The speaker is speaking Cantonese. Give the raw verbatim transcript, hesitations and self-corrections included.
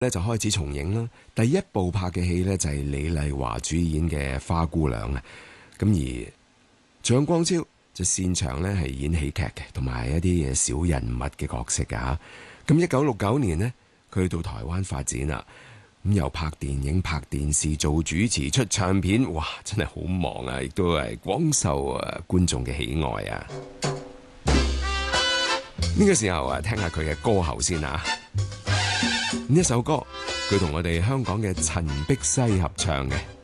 咧就開始重映啦。第一部拍嘅戲呢，就係李麗華主演嘅《花姑娘》啊。咁而蔣光超就擅長咧係演喜劇嘅，同埋一啲小人物嘅角色㗎。咁一九六九年呢，佢去到台灣發展啦。咁又拍電影、拍電視、做主持、出唱片，哇！真係好忙啊，亦都係廣受啊觀眾嘅喜愛啊。呢個時候啊，聽下佢嘅歌喉先啊。呢一首歌，佢同我哋香港嘅陳碧茜合唱嘅。